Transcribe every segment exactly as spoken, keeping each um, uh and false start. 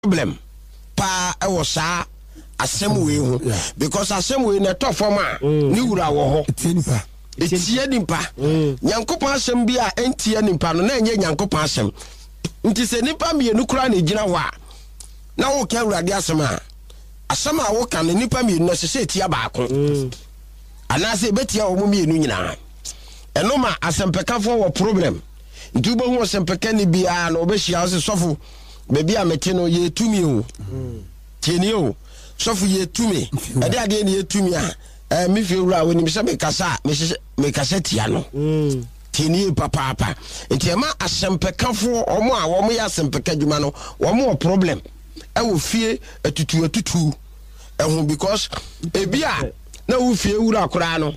problem pa e wo sa asem we hu because asem we na to form a ni wura wo ho etie nipa etie nipa Nyankopon asem bi a entie nipa no na enye Nyankopon asem nti se nipa mienu kura na gina ho a na wo ka Awurade asem a asem a wo ka na nipa mienu na se etie baako ana se betia wo mienu nyina eno ma asempekafo wo problem nti wo hu asempeka ni bia na obehia se sofo baby a meti no ye tumi o tieni o sofu ye tumi ade ade ne ye tumi a eh mi fi wura woni mi se me kasa me me kasa tia no tieni papa papa enti ma asempekafo omo a wo mo ya asempeka djuma no wo mo problem e wo fie atutu atutu ehun because ebi a na wo fie wura akora no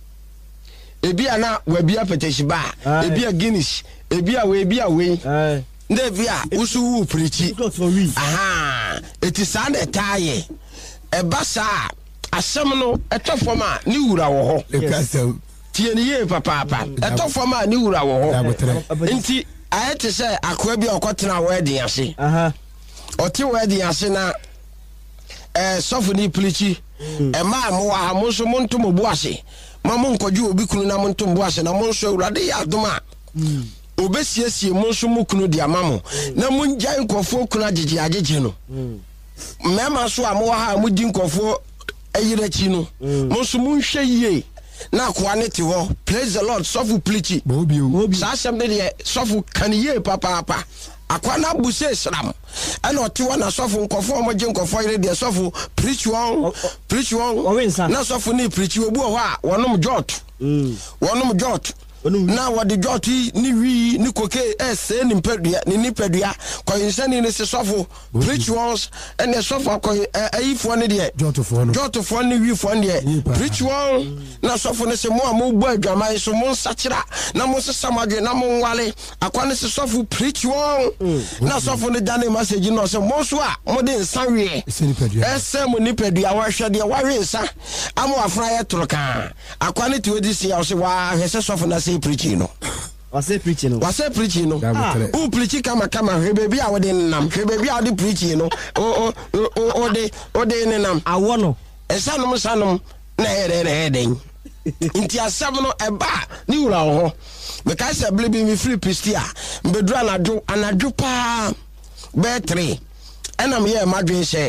ebi a na wa bia peteshiba ebi a Guinness ebi a we ebi a we Nevia usu wu preachi aha eti sand etaye e basa asem no etofoma ni wura wo ho tieni ye papa papa etofoma ni wura wo ho nti ayete se akoa bi okotena wedding ase aha oti wedding ase na eh sofu ni preachi e ma mo wa mo so mo ntomo bu ase ma mo nkoju obi kunu na mo ntomo bu ase na mo so Awurade ya adoma obesiesie monso mukunu di amamo na munja nkofo kuna jeje ajeje no mema so amo ha mudi nkofo ayirachi no monso munhwe yie na kwa ne te ho praise the Lord sofu plichi bobi obi sa asem de sofu kan yie papa papa akwa na buse sram ana otiwa na sofu nkofo omoje nkofo yire de sofu preach one preach one na sofu ni preach obu ho a wonom jot wonom jot na wadi joti ni wi ni koke ese ni mpedua ni nipadua ko insani ni se sofo preach ones and sofo ko ayifo ne de jotofo no jotofo ni wi fo ne preach one na sofo ne se mo amu bu adwama so mo nsachira na mo sesamadwe na mo nwale akwa ne se sofo preach one na sofo ne dane message no se mo so a mo de nsanwe ese mo nipadua wa hwede wa we nsa amo afra ye toroka akwa ne ti odi si ya so wa hwese sofo na se preaching no wase preaching no wase preaching no u preaching kama kama hebebi a wode nam hebebi a wode preaching no o o o de o de nenam awo no esanom sanom na here na heden nti asam no eba ni wura ho me ka se blebi mi free pistia mbedura anadwo anadwo pa be three enam ye madwen se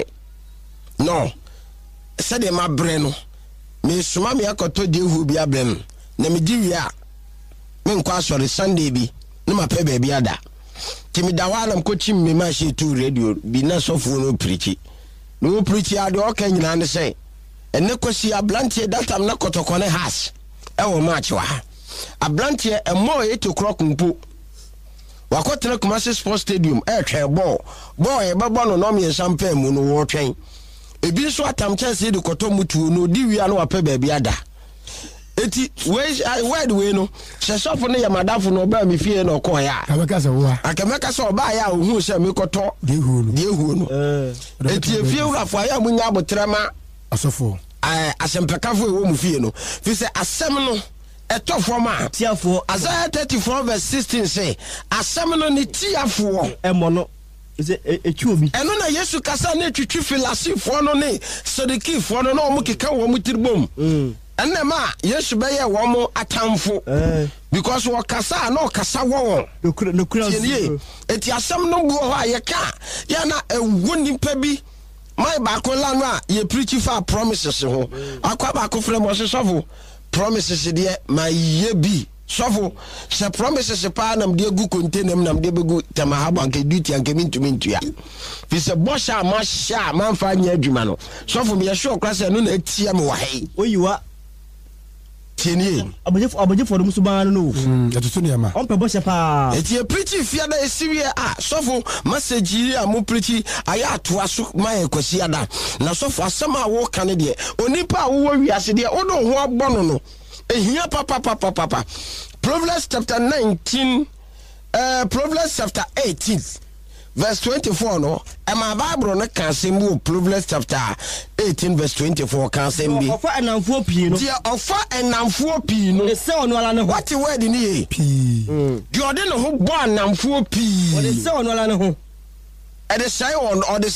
no se de mabre no me suma me akoto de hu bi abrem na me di wi a men kwa sorry Sunday bi na mape baby ada timi dawana mkochi me ma she tu radio bi na sofo no preach no preach ade o kan nyina ne say ene kosi ablantie datam na kotokone has e wo match wa ablantie e mo eight o'clock mpo wakotena Kumasi Sports Stadium e twen ball ball e babo no no me champagne mu no wo twen ebi so atam chance de koto mutu no di wi ana wape baby ada eti where we no se sofo ne yamadafo no ba mi fie no ko ya kameka se wo akameka se oba ya ohu se mi koto de hu no de hu no eti efie urafo ya munya abotrema asofo eh asempekafo e wo mu fie no fi se asem no etofo ma tiafo Isaiah thirty-four verse sixteen say asem no ne tiafo emo no ise echuobi eno na Yesu kasa na twitwi filasifo no ne sedikifo no na omo keka wo mu tirbom mm enema Yesu be ye wo mo atamfo eh because wo kasa na o kasa wo nokura nokura eti asem no bu ho ayeka ya na ewu nipa bi mai ba ko la no a ye preach for promises ho akwa ba ko frem o sofo promises de ma ye bi sofo se promises pa nam de gu container nam de begu tamahaba nke duty nke mintumi ntua fi se bosha ma sha ma fa nya adwuma no sofo me ye sure kwase no na etia me wa hai oyiwa tieni abojefo abojefo no suba no atutu ne ma on pe bosha pa eti e preach fia da esiwie ah sofo message a mo preach aya atoa so mai kwasi ada na sofo asema wo kan de onipa wo wiase de o do ho abono no ehia papa papa papa Proverbs chapter nineteen uh Proverbs chapter eighteen verse twenty-four no am a Bible no can say mu Proverbs chapter eighteen verse twenty-four can say bi ofa enamfo pi no dia ofa enamfo pi no se ono ala ne ho what word ni e pi di ode no ho bo enamfo pi o de se ono ala ne ho ɛde hyɛn on ɔde